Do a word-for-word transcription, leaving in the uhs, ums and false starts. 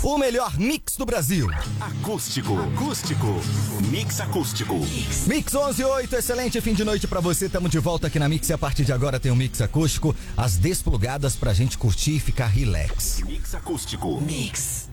O melhor mix do Brasil. Acústico, acústico, mix acústico. Mix, mix onze e oito, excelente fim de noite pra você. Tamo de volta aqui na Mix e a partir de agora tem o mix acústico, as desplugadas pra gente curtir e ficar relax. Mix acústico. Mix.